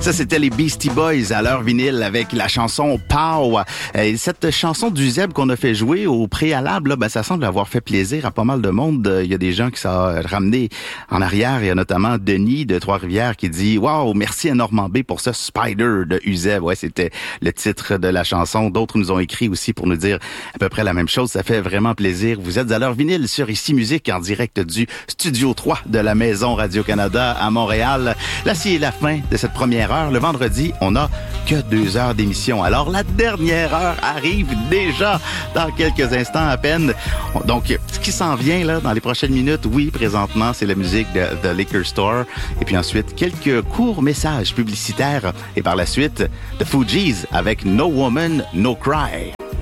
Ça, c'était les Beastie Boys à leur vinyle avec la chanson Pow. Et cette chanson du Zeb qu'on a fait jouer au préalable, là, ben, ça semble avoir fait plaisir à pas mal de monde. Il y a des gens qui s'en ramené en arrière. Il y a notamment Denis de Trois-Rivières qui dit « Wow, merci à Normand B pour ce Spider de Uzeb ». Ouais, c'était le titre de la chanson. D'autres nous ont écrit aussi pour nous dire à peu près la même chose. Ça fait vraiment plaisir. Vous êtes à leur vinyle sur Ici Musique en direct du Studio 3 de la Maison Radio-Canada à Montréal. Là, c'est la fin de cette première heure. Le vendredi, on n'a que 2 heures d'émission. Alors, la dernière heure arrive déjà dans quelques instants à peine. Donc, ce qui s'en vient là dans les prochaines minutes, oui, présentement, c'est la musique de The Liquor Store. Et puis ensuite, quelques courts messages publicitaires. Et par la suite, The Fugees avec No Woman, No Cry.